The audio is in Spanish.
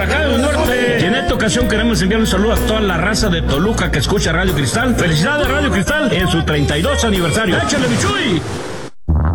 acá del norte. Y en esta ocasión queremos enviar un saludo a toda la raza de Toluca que escucha Radio Cristal. Felicidades Radio Cristal en su 32 aniversario. ¡Échale, Michuy!